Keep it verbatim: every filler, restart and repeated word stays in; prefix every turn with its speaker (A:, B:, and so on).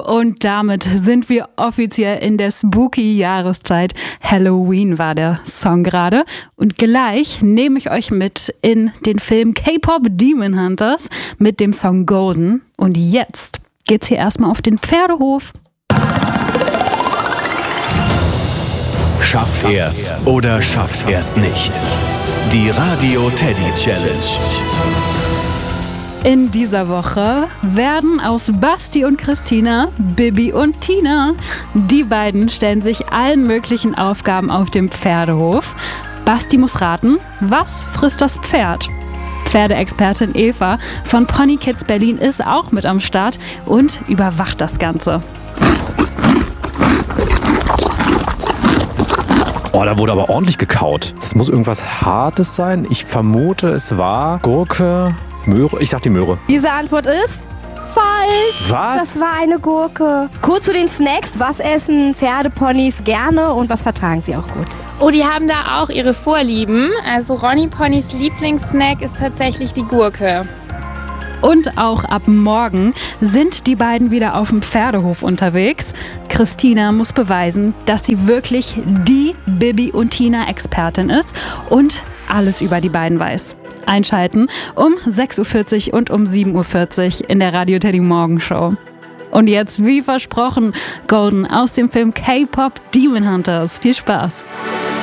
A: und damit sind wir offiziell in der spooky Jahreszeit. Halloween war der Song gerade. Und gleich nehme ich euch mit in den Film K-Pop Demon Hunters mit dem Song Golden. Und jetzt geht's hier erstmal auf den Pferdehof.
B: Schafft er's oder schafft er's nicht? Die Radio Teddy Challenge.
A: In dieser Woche werden aus Basti und Christina Bibi und Tina. Die beiden stellen sich allen möglichen Aufgaben auf dem Pferdehof. Basti muss raten, was frisst das Pferd? Pferdeexpertin Eva von Pony Kids Berlin ist auch mit am Start und überwacht das Ganze.
C: Oh, da wurde aber ordentlich gekaut. Das muss irgendwas Hartes sein. Ich vermute, es war Gurke, Möhre. Ich sag die Möhre.
D: Diese Antwort ist falsch.
C: Was?
D: Das war eine Gurke. Kurz zu den Snacks. Was essen Pferdeponys gerne und was vertragen sie auch gut?
E: Oh, die haben da auch ihre Vorlieben. Also Ronny Ponys Lieblingssnack ist tatsächlich die Gurke.
A: Und auch ab morgen sind die beiden wieder auf dem Pferdehof unterwegs. Christina muss beweisen, dass sie wirklich die Bibi und Tina Expertin ist und alles über die beiden weiß. Einschalten um sechs Uhr vierzig und um sieben Uhr vierzig in der Radio Teddy Morgenshow. Und jetzt, wie versprochen, Golden aus dem Film K-Pop Demon Hunters. Viel Spaß!